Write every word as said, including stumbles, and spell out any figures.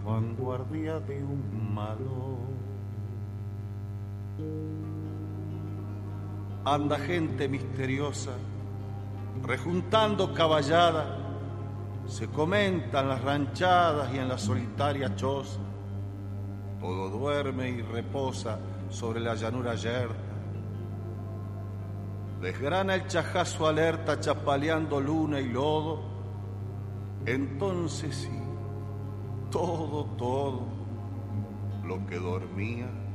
vanguardia de un malón. Anda gente misteriosa, rejuntando caballada, se comentan las ranchadas y en la solitaria choza. Todo duerme y reposa sobre la llanura yerta. Desgrana el chajazo alerta chapaleando luna y lodo. Entonces sí, todo, todo lo que dormía